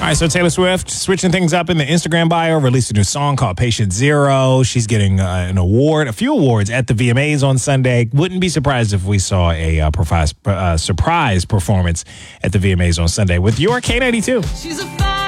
All right, so Taylor Swift switching things up in the Instagram bio, released a new song called Patient Zero. She's getting a few awards at the VMAs on Sunday. Wouldn't be surprised if we saw a surprise performance at the VMAs on Sunday with your K92.